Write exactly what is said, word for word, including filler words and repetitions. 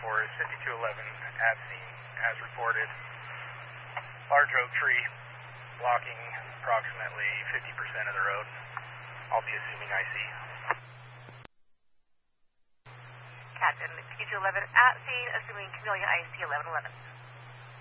four is fifty-two eleven at scene, as reported. Large oak tree blocking approximately fifty percent of the road. I'll be assuming I C. Captain, fifty-two eleven at scene, assuming Camellia I C eleven eleven.